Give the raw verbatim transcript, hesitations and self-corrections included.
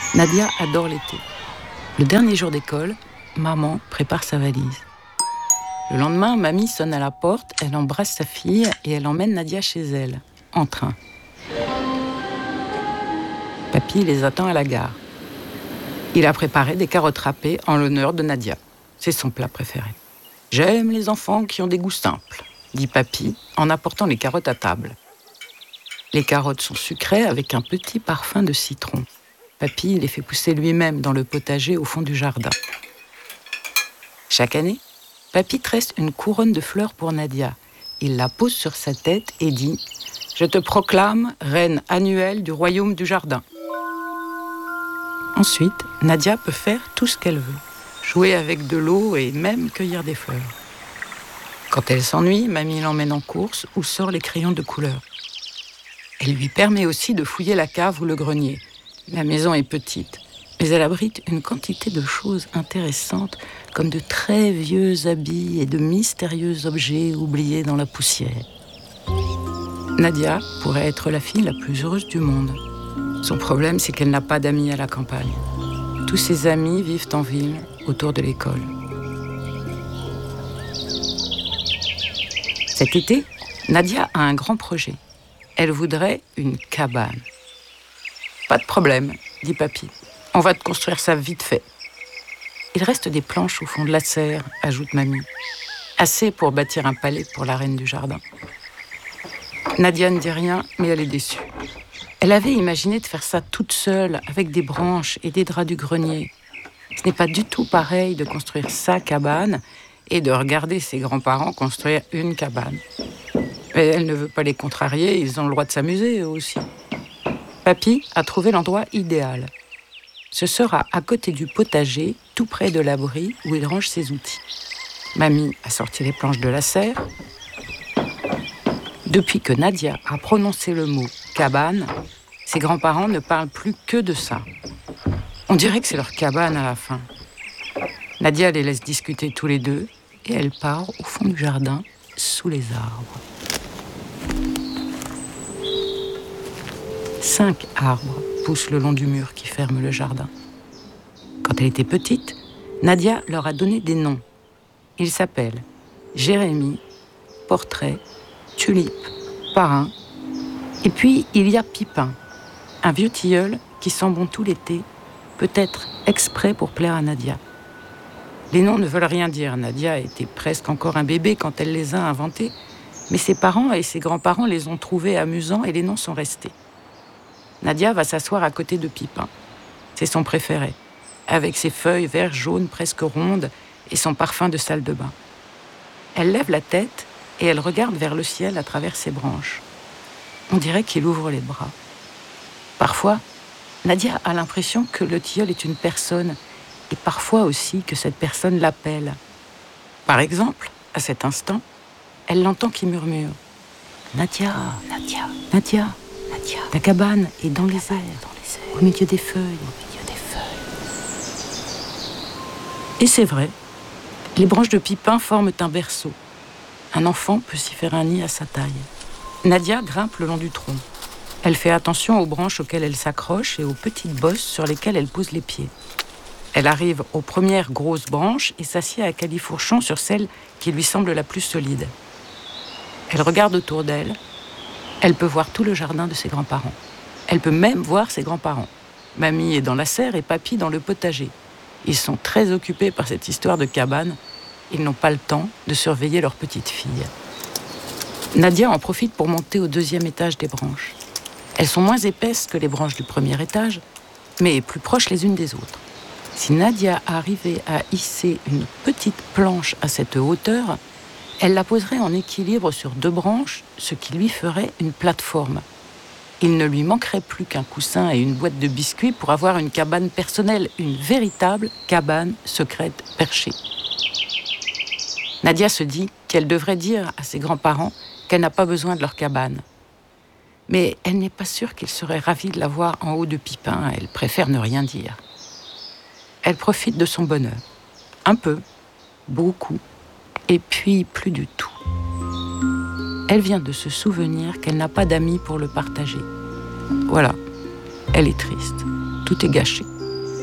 Nadia adore l'été. Le dernier jour d'école, maman prépare sa valise. Le lendemain, mamie sonne à la porte, elle embrasse sa fille et elle emmène Nadia chez elle, en train. Papy les attend à la gare. Il a préparé des carottes râpées en l'honneur de Nadia. C'est son plat préféré. « J'aime les enfants qui ont des goûts simples », dit Papy en apportant les carottes à table. Les carottes sont sucrées avec un petit parfum de citron. Papy les fait pousser lui-même dans le potager au fond du jardin. Chaque année, Papy tresse une couronne de fleurs pour Nadia. Il la pose sur sa tête et dit « Je te proclame reine annuelle du royaume du jardin ». Ensuite, Nadia peut faire tout ce qu'elle veut. Jouer avec de l'eau et même cueillir des fleurs. Quand elle s'ennuie, mamie l'emmène en course ou sort les crayons de couleur. Elle lui permet aussi de fouiller la cave ou le grenier. La maison est petite, mais elle abrite une quantité de choses intéressantes, comme de très vieux habits et de mystérieux objets oubliés dans la poussière. Nadia pourrait être la fille la plus heureuse du monde. Son problème, c'est qu'elle n'a pas d'amis à la campagne. Tous ses amis vivent en ville, autour de l'école. Cet été, Nadia a un grand projet. Elle voudrait une cabane. Pas de problème, dit Papy. On va te construire ça vite fait. Il reste des planches au fond de la serre, ajoute mamie. Assez pour bâtir un palais pour la reine du jardin. Nadia ne dit rien, mais elle est déçue. Elle avait imaginé de faire ça toute seule, avec des branches et des draps du grenier. Ce n'est pas du tout pareil de construire sa cabane et de regarder ses grands-parents construire une cabane. Mais elle ne veut pas les contrarier, ils ont le droit de s'amuser eux aussi. Papy a trouvé l'endroit idéal. Ce sera à côté du potager, tout près de l'abri où il range ses outils. Mamie a sorti les planches de la serre. Depuis que Nadia a prononcé le mot « cabane », ses grands-parents ne parlent plus que de ça. On dirait que c'est leur cabane à la fin. Nadia les laisse discuter tous les deux et elle part au fond du jardin, sous les arbres. Cinq arbres poussent le long du mur qui ferme le jardin. Quand elle était petite, Nadia leur a donné des noms. Ils s'appellent Jérémie, Portrait, Tulipe, Parrain. Et puis, il y a Pipin, un vieux tilleul qui sent bon tout l'été, peut-être exprès pour plaire à Nadia. Les noms ne veulent rien dire. Nadia était presque encore un bébé quand elle les a inventés, mais ses parents et ses grands-parents les ont trouvés amusants et les noms sont restés. Nadia va s'asseoir à côté de Pipin. C'est son préféré, avec ses feuilles vert jaune presque rondes et son parfum de salle de bain. Elle lève la tête et elle regarde vers le ciel à travers ses branches. On dirait qu'il ouvre les bras. Parfois, Nadia a l'impression que le tilleul est une personne et parfois aussi que cette personne l'appelle. Par exemple, à cet instant, elle l'entend qui murmure « Nadia, Nadia, Nadia, Nadia, ta cabane est dans les airs, au milieu des feuilles. » Et c'est vrai, les branches de Pipin forment un berceau. Un enfant peut s'y faire un nid à sa taille. Nadia grimpe le long du tronc. Elle fait attention aux branches auxquelles elle s'accroche et aux petites bosses sur lesquelles elle pose les pieds. Elle arrive aux premières grosses branches et s'assied à califourchon sur celle qui lui semble la plus solide. Elle regarde autour d'elle. Elle peut voir tout le jardin de ses grands-parents. Elle peut même voir ses grands-parents. Mamie est dans la serre et papy dans le potager. Ils sont très occupés par cette histoire de cabane. Ils n'ont pas le temps de surveiller leur petite fille. Nadia en profite pour monter au deuxième étage des branches. Elles sont moins épaisses que les branches du premier étage, mais plus proches les unes des autres. Si Nadia arrivait à hisser une petite planche à cette hauteur, elle la poserait en équilibre sur deux branches, ce qui lui ferait une plateforme. Il ne lui manquerait plus qu'un coussin et une boîte de biscuits pour avoir une cabane personnelle, une véritable cabane secrète perchée. Nadia se dit qu'elle devrait dire à ses grands-parents qu'elle n'a pas besoin de leur cabane. Mais elle n'est pas sûre qu'ils seraient ravis de la voir en haut de Pipin. Elle préfère ne rien dire. Elle profite de son bonheur. Un peu, beaucoup, et puis plus du tout. Elle vient de se souvenir qu'elle n'a pas d'amis pour le partager. Voilà, elle est triste. Tout est gâché.